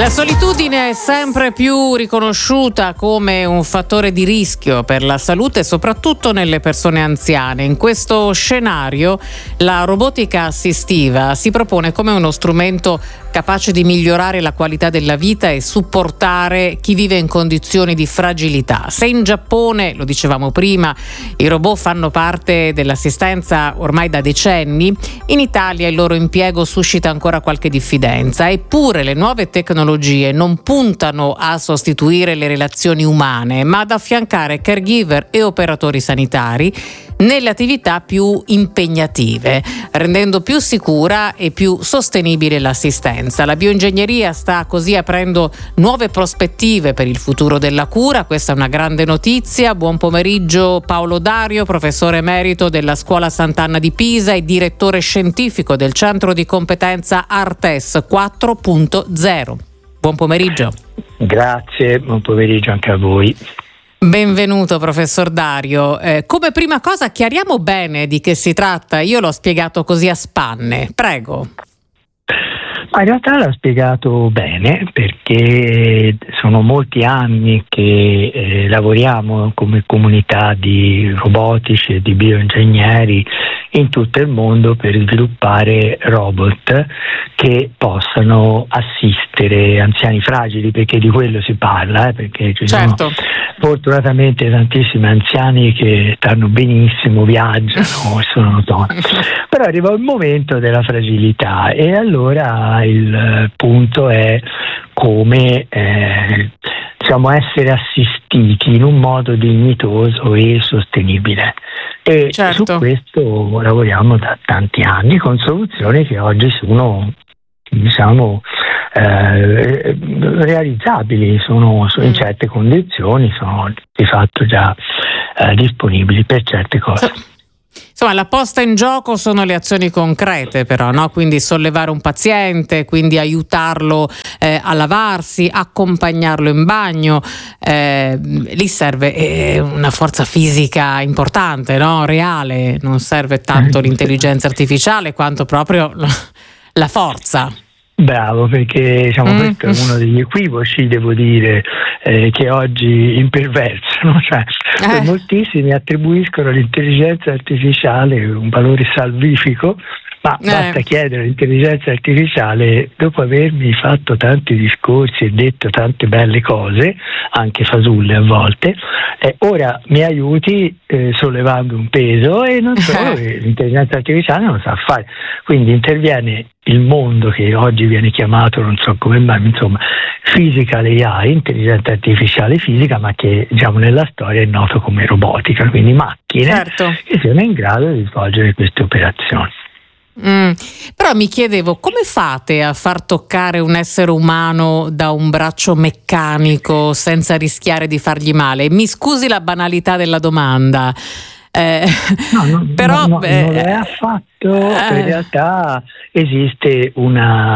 La solitudine è sempre più riconosciuta come un fattore di rischio per la salute, soprattutto nelle persone anziane. In questo scenario la robotica assistiva si propone come uno strumento capace di migliorare la qualità della vita e supportare chi vive in condizioni di fragilità. Se in Giappone, lo dicevamo prima, i robot fanno parte dell'assistenza ormai da decenni, in Italia il loro impiego suscita ancora qualche diffidenza. Eppure le nuove tecnologie non puntano a sostituire le relazioni umane, ma ad affiancare caregiver e operatori sanitari nelle attività più impegnative, rendendo più sicura e più sostenibile l'assistenza. La bioingegneria sta così aprendo nuove prospettive per il futuro della cura. Questa è una grande notizia. Buon pomeriggio Paolo Dario, professore emerito della Scuola Sant'Anna di Pisa e direttore scientifico del Centro di Competenza Artes 4.0. Buon pomeriggio. Grazie, buon pomeriggio anche a voi. Benvenuto professor Dario. Come prima cosa chiariamo bene di che si tratta. Io l'ho spiegato così a spanne. Prego. Ma in realtà l'ha spiegato bene, perché sono molti anni che lavoriamo come comunità di robotici e di bioingegneri in tutto il mondo per sviluppare robot che possano assistere anziani fragili, perché di quello si parla, perché ci sono fortunatamente tantissimi anziani che stanno benissimo, viaggiano e sono autonomi. Però arriva il momento della fragilità e allora il punto è come essere assistiti in un modo dignitoso e sostenibile. E su questo lavoriamo da tanti anni con soluzioni che oggi sono realizzabili, sono in certe condizioni, sono di fatto già disponibili per certe cose. Insomma, la posta in gioco sono le azioni concrete, però, no? Quindi sollevare un paziente, quindi aiutarlo a lavarsi, accompagnarlo in bagno. Lì serve una forza fisica importante, no? Reale, non serve tanto l'intelligenza artificiale quanto proprio la forza. Bravo, perché questo è uno degli equivoci, devo dire, che oggi imperversano, cioè moltissimi attribuiscono all'intelligenza artificiale un valore salvifico, ma basta chiedere all'intelligenza artificiale, dopo avermi fatto tanti discorsi e detto tante belle cose, anche fasulle a volte, ora mi aiuti sollevando un peso, e non solo, l'intelligenza artificiale non sa fare, quindi interviene il mondo che oggi viene chiamato, non so come mai, insomma, physical AI, intelligenza artificiale fisica, ma che nella storia è noto come robotica, quindi macchine che siano in grado di svolgere queste operazioni. Però mi chiedevo, come fate a far toccare un essere umano da un braccio meccanico senza rischiare di fargli male? Mi scusi la banalità della domanda. Non è affatto. In realtà esiste un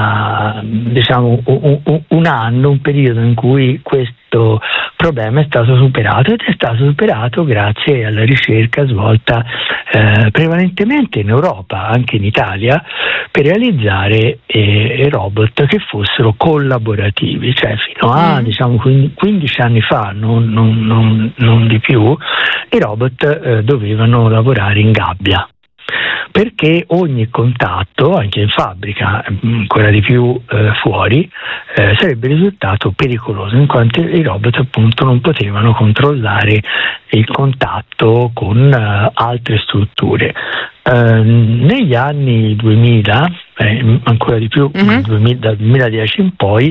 periodo in cui questo problema è stato superato, ed è stato superato grazie alla ricerca svolta prevalentemente in Europa, anche in Italia, per realizzare robot che fossero collaborativi, cioè fino a 15 anni fa, non di più, i robot dovevano lavorare in gabbia, perché ogni contatto, anche in fabbrica, ancora di più fuori, sarebbe risultato pericoloso, in quanto i robot appunto non potevano controllare il contatto con altre strutture. Negli anni 2000, ancora di più, dal 2010 in poi,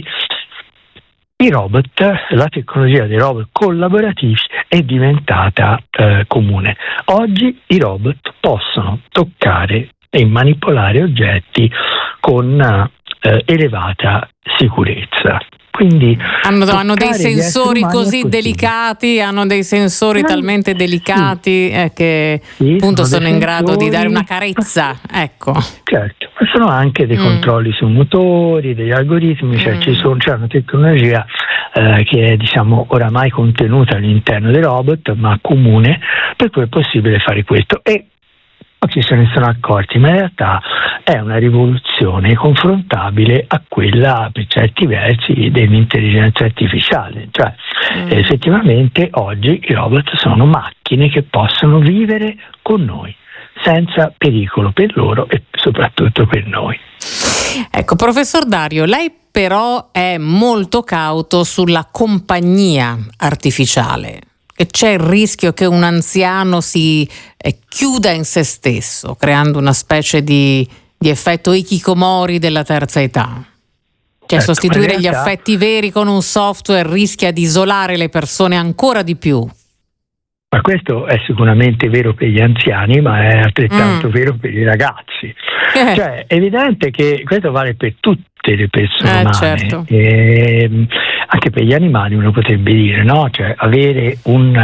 la tecnologia dei robot collaborativi è diventata comune. Oggi i robot possono toccare e manipolare oggetti con elevata sicurezza. Quindi hanno dei sensori così delicati, hanno dei sensori talmente delicati che appunto sono in grado di dare una carezza. Ecco. Certo, ma sono anche dei controlli su motori, degli algoritmi, c'è una tecnologia che è oramai contenuta all'interno dei robot, ma comune, per cui è possibile fare questo. E non se ne sono accorti, ma in realtà è una rivoluzione confrontabile a quella per certi versi dell'intelligenza artificiale, cioè effettivamente oggi i robot sono macchine che possono vivere con noi senza pericolo per loro e soprattutto per noi. Ecco, professor Dario, lei però è molto cauto sulla compagnia artificiale. E c'è il rischio che un anziano si chiuda in se stesso, creando una specie di effetto hikikomori della terza età. Cioè, sostituire gli affetti veri con un software rischia di isolare le persone ancora di più. Ma questo è sicuramente vero per gli anziani, ma è altrettanto vero per i ragazzi. Cioè, è evidente che questo vale per tutte le persone umane, certo. Anche per gli animali uno potrebbe dire, no? Cioè, avere un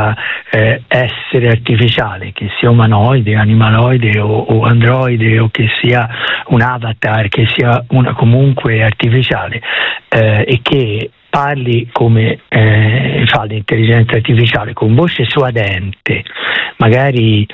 essere artificiale, che sia umanoide, animaloide o androide, o che sia un avatar, che sia una comunque artificiale, e che parli come fa l'intelligenza artificiale, con voce suadente, magari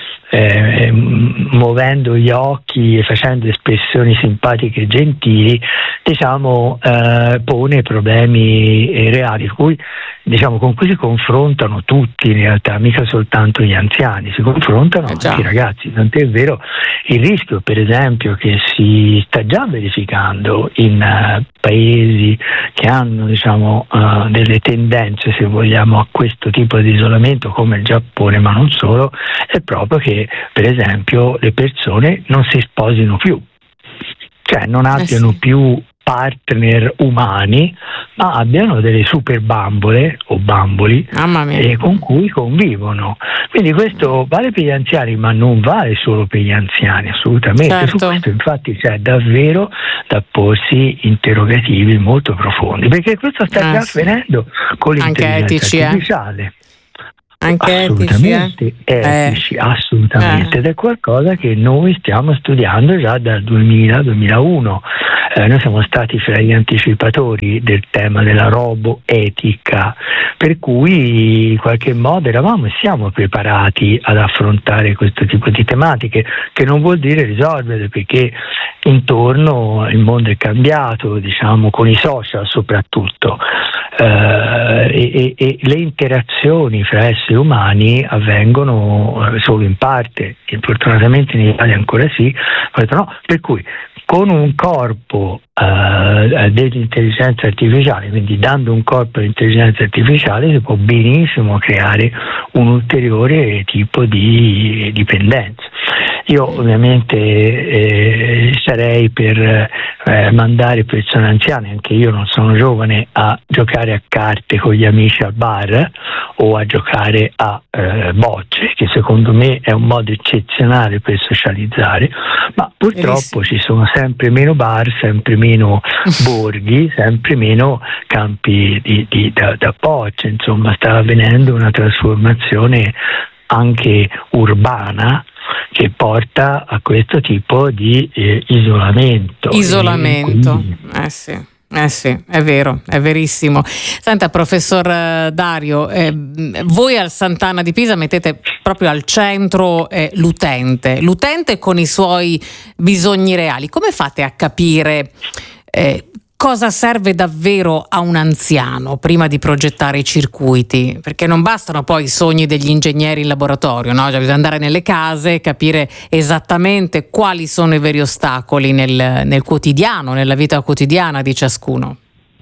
muovendo gli occhi e facendo espressioni simpatiche e gentili, diciamo, pone problemi reali con cui si confrontano tutti in realtà, mica soltanto gli anziani, si confrontano anche i ragazzi, tant'è vero il rischio, per esempio, che si sta già verificando in paesi che hanno, diciamo, delle tendenze, se vogliamo, a questo tipo di isolamento, come il Giappone, ma non solo, è proprio che, per esempio, le persone non si sposino più, cioè non abbiano più partner umani, ma abbiano delle super bambole o bamboli con cui convivono. Quindi questo vale per gli anziani, ma non vale solo per gli anziani, assolutamente. Certo. Su questo infatti c'è davvero da porsi interrogativi molto profondi, perché questo sta già avvenendo con l'intelligenza artificiale. Anche assolutamente etici, assolutamente, ed è qualcosa che noi stiamo studiando già dal 2000-2001. Noi siamo stati fra gli anticipatori del tema della roboetica, per cui in qualche modo eravamo e siamo preparati ad affrontare questo tipo di tematiche, che non vuol dire risolvere, perché intorno il mondo è cambiato, diciamo, con i social soprattutto, e le interazioni fra esseri umani avvengono solo in parte, fortunatamente in Italia ancora sì, no, per cui con un corpo dell'intelligenza artificiale, quindi dando un corpo all'intelligenza artificiale, si può benissimo creare un ulteriore tipo di dipendenza. Io ovviamente sarei per mandare persone anziane, anche io non sono giovane, a giocare a carte con gli amici al bar o a giocare a bocce, che secondo me è un modo eccezionale per socializzare, ma purtroppo ci sono sempre meno bar, sempre meno borghi, sempre meno campi da bocce, insomma sta avvenendo una trasformazione anche urbana che porta a questo tipo di isolamento. Quindi... sì, è vero, è verissimo. Senta, professor Dario, voi al Sant'Anna di Pisa mettete proprio al centro l'utente con i suoi bisogni reali. Come fate a capire cosa serve davvero a un anziano prima di progettare i circuiti? Perché non bastano poi i sogni degli ingegneri in laboratorio, no? Cioè, bisogna andare nelle case, capire esattamente quali sono i veri ostacoli nel quotidiano, nella vita quotidiana di ciascuno.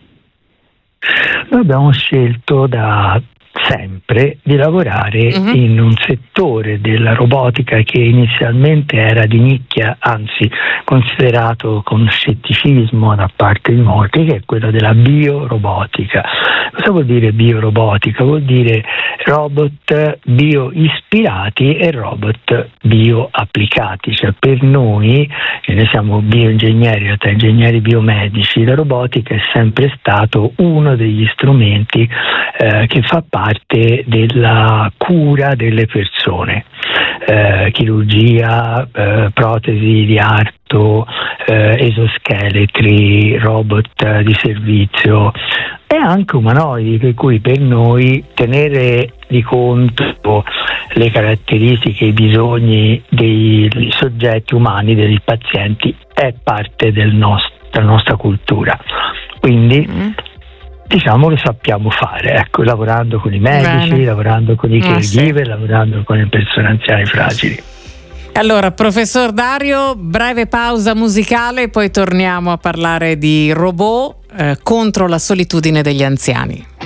Noi abbiamo scelto da sempre di lavorare in un settore della robotica che inizialmente era di nicchia, anzi considerato con scetticismo da parte di molti, che è quello della biorobotica. Cosa vuol dire biorobotica? Vuol dire robot bio-ispirati e robot bio-applicati. Cioè, per noi, che noi siamo bioingegneri, in realtà ingegneri biomedici, la robotica è sempre stato uno degli strumenti che fa parte parte della cura delle persone. Chirurgia, protesi di arto, esoscheletri, robot di servizio e anche umanoidi, per cui per noi tenere di conto le caratteristiche e i bisogni dei soggetti umani, dei pazienti, è parte della nostra cultura. Quindi diciamo lo sappiamo fare, ecco, lavorando con i medici, bene, lavorando con i caregiver, sì, lavorando con le persone anziane fragili. Allora, professor Dario, breve pausa musicale, poi torniamo a parlare di robot contro la solitudine degli anziani.